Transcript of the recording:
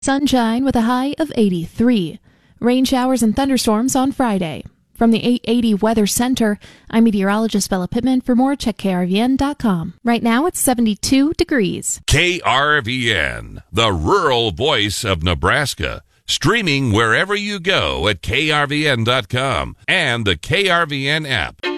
Sunshine with a high of 83. Rain showers and thunderstorms on Friday. From the 880 Weather Center, I'm meteorologist Bella Pittman. For more, check KRVN.com. Right now, it's 72 degrees. KRVN, the rural voice of Nebraska. Streaming wherever you go at KRVN.com and the KRVN app.